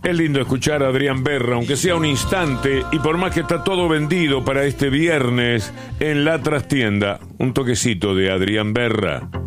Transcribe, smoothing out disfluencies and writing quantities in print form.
Es lindo escuchar a Adrián Berra, aunque sea un instante, y por más que está todo vendido para este viernes en la trastienda, un toquecito de Adrián Berra.